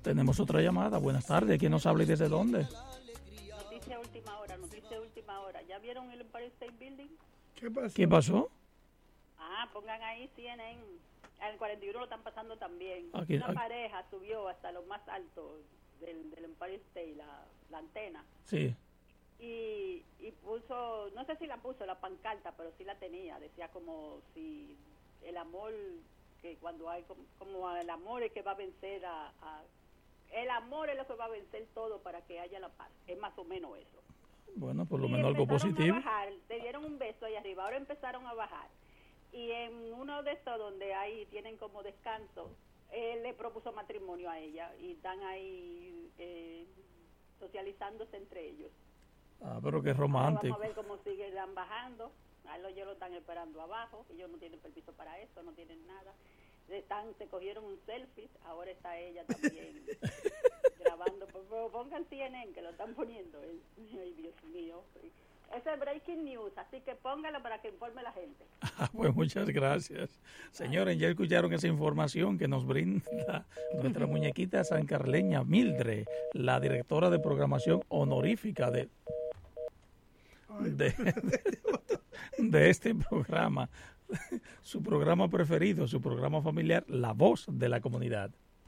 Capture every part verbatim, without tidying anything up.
Tenemos otra llamada. Buenas tardes. ¿Quién nos habla y desde dónde? Noticia última hora, noticia última hora. ¿Ya vieron el Empire State Building? ¿Qué pasó? ¿Qué pasó? Ah, pongan ahí C N N. Al cuarenta y uno lo están pasando también. Aquí, Una aquí. pareja subió hasta lo más alto del, del Empire State, la, la antena. Sí. Y, y puso, no sé si la puso la pancarta, pero sí la tenía. Decía como si el amor, que cuando hay como, como el amor es que va a vencer a, a... El amor es lo que va a vencer todo para que haya la paz. Es más o menos eso. Bueno, por lo Y menos algo empezaron positivo. a bajar, te dieron un beso ahí arriba, ahora empezaron a bajar. Y en uno de estos donde ahí tienen como descanso, él le propuso matrimonio a ella y están ahí eh, socializándose entre ellos. Ah, pero qué Ahora romántico. vamos a ver cómo siguen bajando. A ellos ya lo están esperando abajo, ellos no tienen permiso para eso, no tienen nada. Están, se cogieron un selfie, ahora está ella también grabando. Por favor, pongan C N N que lo están poniendo. Ay, Dios mío. Ese es breaking news, así que póngalo para que informe la gente. Ah, pues muchas gracias. Señores, ya escucharon esa información que nos brinda nuestra muñequita sancarleña Mildred, la directora de programación honorífica de, de, de, de este programa, su programa preferido, su programa familiar, La Voz de la Comunidad.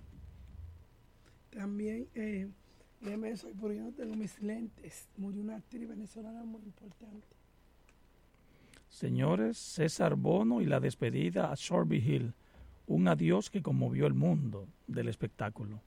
También, eh, déjeme eso, porque yo no tengo mis lentes. Murió una actriz venezolana muy importante. Señores, César Bono y la despedida a Sorby Hill, un adiós que conmovió el mundo del espectáculo.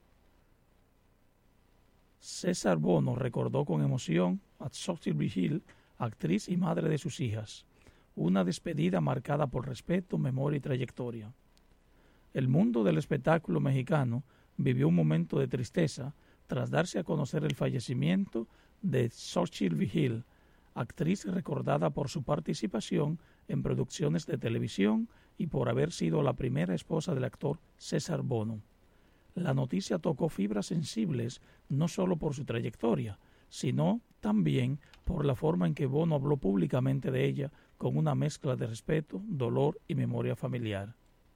César Bono recordó con emoción a Sorby Hill, actriz y madre de sus hijas, una despedida marcada por respeto, memoria y trayectoria. El mundo del espectáculo mexicano vivió un momento de tristeza tras darse a conocer el fallecimiento de Xochitl Hill, actriz recordada por su participación en producciones de televisión y por haber sido la primera esposa del actor César Bono. La noticia tocó fibras sensibles no solo por su trayectoria, sino también por la forma en que Bono habló públicamente de ella con una mezcla de respeto, dolor y memoria familiar.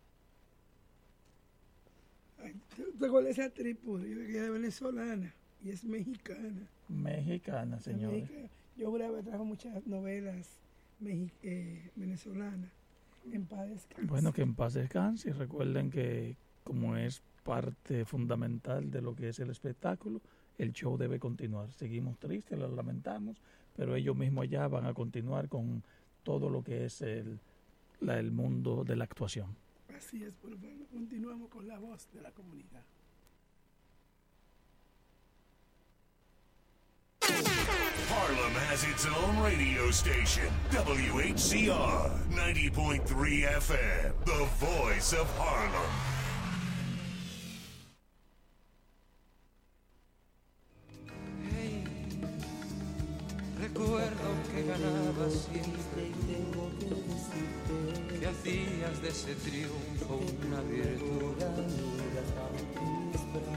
¿Te acuerdas de esa actriz? Yo creo que ella es venezolana y es mexicana. Mexicana, señores. Mexicana. Yo grabé, trajo muchas novelas mexi- eh, venezolanas. En paz descanse. Bueno, que en paz descanse y recuerden que como es parte fundamental de lo que es el espectáculo, el show debe continuar. Seguimos tristes, lo lamentamos, pero ellos mismos ya van a continuar con todo lo que es el, la, el mundo de la actuación. Así es, pero bueno, continuamos con La Voz de la Comunidad. Harlem has its own radio station, W H C R ninety point three F M, the voice of Harlem. Hey, recuerdo que ganabas siempre, que hacías de ese triunfo una virtud.